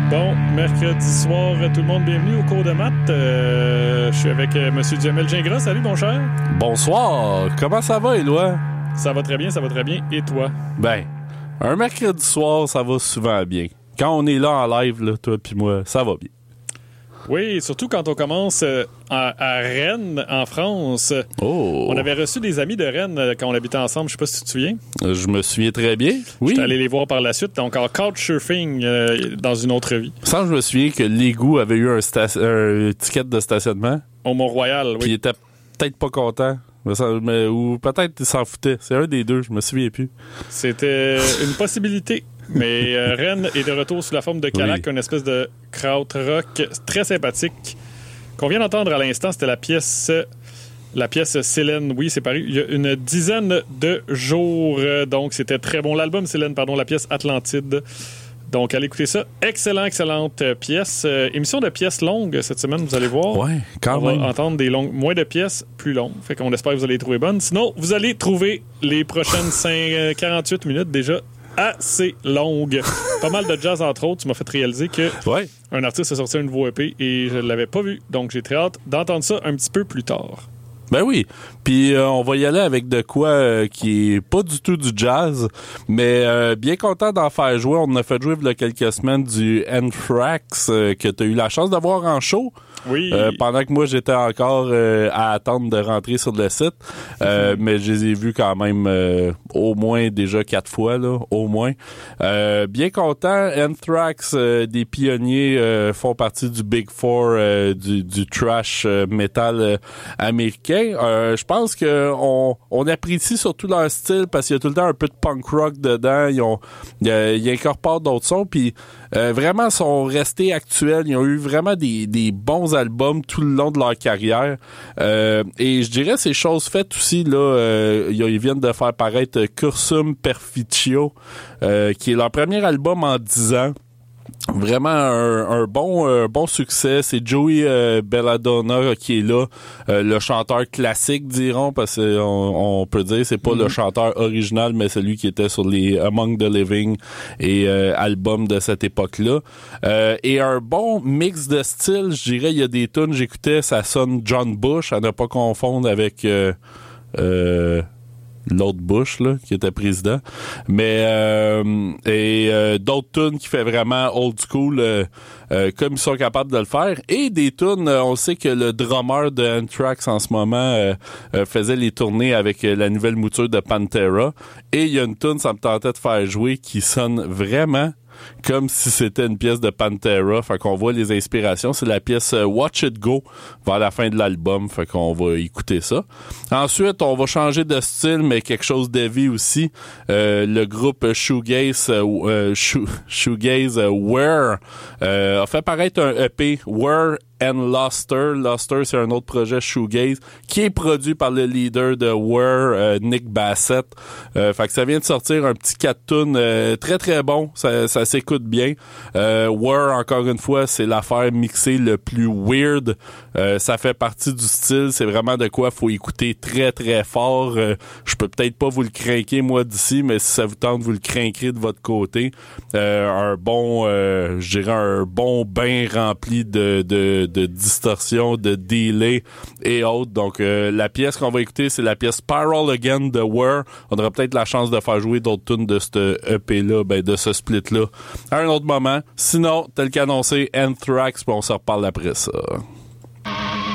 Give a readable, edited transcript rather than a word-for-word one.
Bon, mercredi soir, tout le monde, bienvenue au cours de maths. Je suis avec M. Jamel Gingras. Salut, mon cher. Bonsoir. Comment ça va, Éloi? Ça va très bien, ça va très bien. Et toi? Ben, un mercredi soir, ça va souvent bien. Quand on est là en live, là, toi puis moi, ça va bien. Oui, surtout quand on commence à Rennes, en France. Oh! On avait reçu des amis de Rennes quand on habitait ensemble. Je sais pas si tu te souviens. Je me souviens très bien. Oui. J'étais allé les voir par la suite. Donc, en couchsurfing dans une autre vie. Sans je me souviens que l'égout avait eu un ticket de stationnement. Au Mont-Royal, oui. Puis il était peut-être pas content. Ou peut-être il s'en foutait. C'est un des deux, je me souviens plus. C'était une possibilité. Mais Rennes est de retour sous la forme de Calac, une espèce de krautrock très sympathique. Qu'on vient d'entendre à l'instant, c'était la pièce Célène. Oui, c'est paru il y a une dizaine de jours. Donc, c'était très bon. L'album Célène, la pièce Atlantide. Donc, allez écouter ça. Excellente pièce. Émission de pièces longues cette semaine, vous allez voir. Ouais, quand même. On va entendre des longues, moins de pièces, plus longues. Fait qu'on espère que vous allez les trouver bonnes. Sinon, vous allez trouver les prochaines 48 minutes déjà assez longues. Pas mal de jazz, entre autres. Tu m'as fait réaliser que un artiste a sorti un nouveau EP et je ne l'avais pas vu. Donc, j'ai très hâte d'entendre ça un petit peu plus tard. Ben oui. Puis on va y aller avec de quoi qui est pas du tout du jazz, mais bien content d'en faire jouer. On en a fait jouer il y a quelques semaines du Anthrax que tu as eu la chance de voir en show. Oui. Pendant que moi, j'étais encore à attendre de rentrer sur le site. Mais je les ai vus quand même au moins déjà 4 fois, là, au moins. Bien content. Anthrax, des pionniers, font partie du Big Four du trash metal américain. Je pense que on apprécie surtout leur style parce qu'il y a tout le temps un peu de punk rock dedans. Ils incorporent d'autres sons, puis vraiment sont restés actuels. Ils ont eu vraiment des bons albums tout le long de leur carrière. Et je dirais c'est chose faite aussi là. Ils viennent de faire paraître Cursum Perficio, qui est leur premier album en 10 ans. Vraiment un bon succès. C'est Joey Belladonna qui est là, le chanteur classique, diront, parce qu'on peut dire c'est pas le chanteur original, mais celui qui était sur les Among the Living et albums de cette époque-là. Et un bon mix de styles, je dirais. Il y a des tunes, j'écoutais, ça sonne John Bush, à ne pas confondre avec l'autre Bush là qui était président, mais d'autres tunes qui fait vraiment old school comme ils sont capables de le faire, et des tunes, on sait que le drummer de Anthrax en ce moment faisait les tournées avec la nouvelle mouture de Pantera, et il y a une tune, ça me tentait de faire jouer, qui sonne vraiment comme si c'était une pièce de Pantera. Fait qu'on voit les inspirations. C'est la pièce Watch It Go vers la fin de l'album. Fait qu'on va écouter ça. Ensuite, on va changer de style, mais quelque chose d'heavy aussi. Le groupe Shoegaze Where a fait paraître un EP, Where and Luster. Luster, c'est un autre projet Shoegaze qui est produit par le leader de Where, Nick Bassett. Fait que ça vient de sortir un petit 4 tunes très très bon. Ça s'écoute bien. Where, encore une fois, c'est l'affaire mixée le plus weird. Ça fait partie du style. C'est vraiment de quoi faut écouter très très fort. Je peux peut-être pas vous le craquer moi d'ici, mais si ça vous tente, vous le craquerez de votre côté. Je dirais un bon bain rempli de distorsion, de delay et autres. Donc, la pièce qu'on va écouter, c'est la pièce Spiral Again de Where. On aura peut-être la chance de faire jouer d'autres tunes de ce EP-là, de ce split-là, à un autre moment. Sinon, tel qu'annoncé, Anthrax, puis on se reparle après ça.